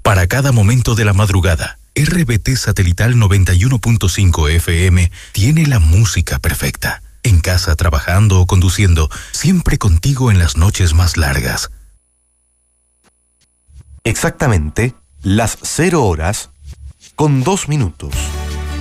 Para cada momento de la madrugada, RBT Satelital 91.5 FM tiene la música perfecta. En casa, trabajando o conduciendo, siempre contigo en las noches más largas. Exactamente las 0 horas con 2 minutos.